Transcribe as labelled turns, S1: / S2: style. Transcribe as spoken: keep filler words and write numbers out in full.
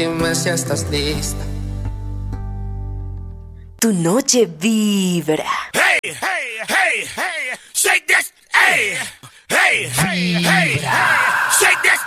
S1: Dime si estás lista.
S2: Tu noche vibra.
S3: Hey, hey, hey, hey, shake this, hey, hey, hey, hey, hey, shake this,